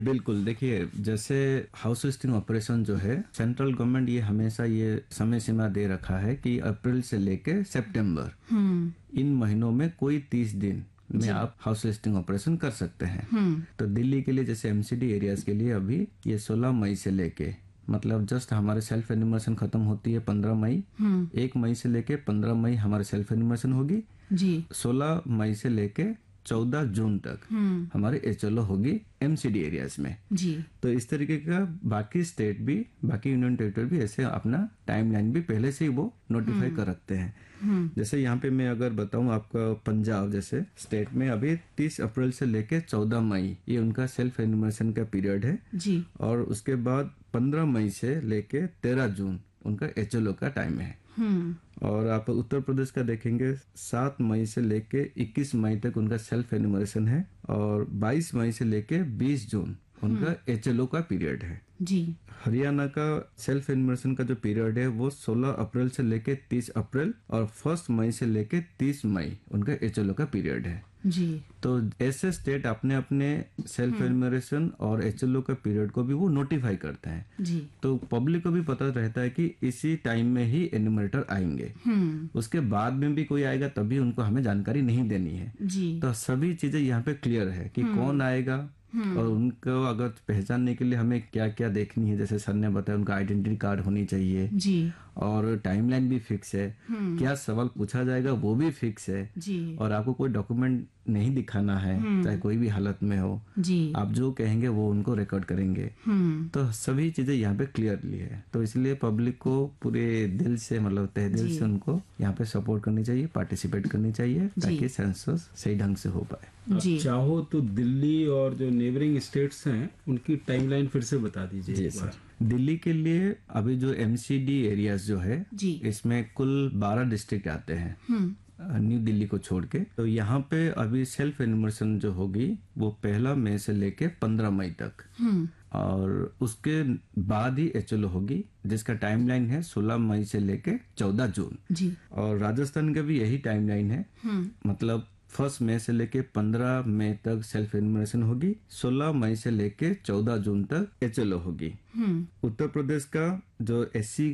बिल्कुल, देखिए जैसे हाउस होस्टिंग ऑपरेशन जो है, सेंट्रल गवर्नमेंट ये हमेशा ये समय सीमा दे रखा है कि अप्रैल से लेके सितंबर, इन महीनों में कोई 30 दिन में आप हाउस होस्टिंग ऑपरेशन कर सकते हैं। तो दिल्ली के लिए जैसे एमसीडी एरियाज के लिए अभी ये 16 मई से लेके, मतलब जस्ट हमारे सेल्फ एनिमर्शन खत्म होती है 15 मई, 1 मई से लेके 15 मई हमारे सेल्फ एनिमर्शन होगी जी। 16 मई से लेके 14 जून तक हमारे एचएलओ होगी एमसीडी एरियाज में जी। तो इस तरीके का बाकी स्टेट भी, बाकी यूनियन टेरिटरी भी ऐसे अपना टाइमलाइन भी पहले से ही वो नोटिफाई कर रखते हैं। जैसे यहाँ पे मैं अगर बताऊं आपका, पंजाब जैसे स्टेट में अभी 30 अप्रैल से लेके 14 मई ये उनका सेल्फ एनिमर्शन का पीरियड है जी। और उसके बाद 15 मई से लेके 13 जून उनका एचएलओ का टाइम है। और आप उत्तर प्रदेश का देखेंगे 7 मई से लेके 21 मई तक उनका सेल्फ एनिमरेशन है और 22 मई से लेके 20 जून उनका एचएलओ का पीरियड है जी। हरियाणा का सेल्फ एनिमरेशन का जो पीरियड है वो 16 अप्रैल से लेके 30 अप्रैल और 1 मई से लेके 30 मई उनका एचएलओ का पीरियड है जी। तो ऐसे स्टेट अपने अपने सेल्फ एनिमरेशन और एचएलओ का पीरियड को भी वो नोटिफाई करते हैं जी। तो पब्लिक को भी पता रहता है कि इसी टाइम में ही एनिमरेटर आएंगे, उसके बाद में भी कोई आएगा तभी उनको हमें जानकारी नहीं देनी है जी। तो सभी चीजें यहाँ पे क्लियर है कि कौन आएगा और उनको अगर पहचानने के लिए हमें क्या क्या देखनी है, जैसे सर ने बताया उनका आइडेंटिटी कार्ड होनी चाहिए जी। और टाइमलाइन भी फिक्स है, क्या सवाल पूछा जाएगा वो भी फिक्स है जी। और आपको कोई डॉक्यूमेंट नहीं दिखाना है, चाहे कोई भी हालत में हो जी। आप जो कहेंगे वो उनको रिकॉर्ड करेंगे। तो सभी चीजें यहाँ पे क्लियरली है, तो इसलिए पब्लिक को पूरे दिल से, मतलब तहे दिल से उनको यहाँ पे सपोर्ट करनी चाहिए, पार्टिसिपेट करनी चाहिए ताकि सेंसस सही ढंग से हो पाए जी। चाहो तो दिल्ली और जो नेबरिंग स्टेट्स हैं उनकी टाइमलाइन फिर से बता दीजिए जी सर। दिल्ली के लिए अभी जो एमसीडी एरियाज जो है इसमें कुल 12 डिस्ट्रिक्ट आते हैं न्यू दिल्ली को छोड़ के। तो यहाँ पे अभी सेल्फ एनिमरेशन जो होगी वो 1 मई से लेके 15 मई तक और उसके बाद ही एचएलओ होगी जिसका टाइमलाइन है 16 मई से लेके 14 जून जी। और राजस्थान का भी यही टाइमलाइन है, मतलब 1 मई से लेके 15 मई तक सेल्फ एनिमरेशन होगी, 16 मई से लेके 14 जून तक एचएलओ होगी। उत्तर प्रदेश का जो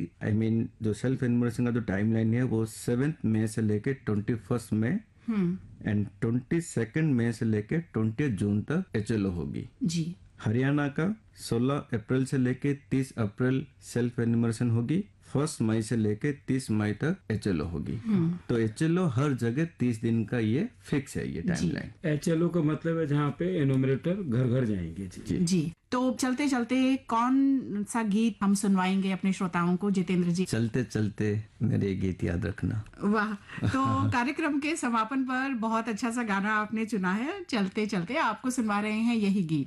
जो सेल्फ एनिमरेशन का जो टाइमलाइन है वो 7 मई से लेके 21 मई एंड 22 मई से लेके 20 जून तक एचएलओ होगी जी। हरियाणा का 16 अप्रैल से लेके 30 अप्रैल सेल्फ एनिमरेशन होगी, 1 मई से लेके 30 मई तक एचएलओ होगी। तो एचएलओ हर जगह 30 दिन का ये फिक्स है ये टाइमलाइन। एचएलओ का मतलब है जहाँ पे एनुमरेटर घर घर जाएंगे जी। जी। तो चलते चलते कौन सा गीत हम सुनवाएंगे अपने श्रोताओं को जितेंद्र जी? चलते चलते मेरे गीत याद रखना। वाह, तो कार्यक्रम के समापन पर बहुत अच्छा सा गाना आपने चुना है, चलते चलते आपको सुनवा रहे हैं यही गीत।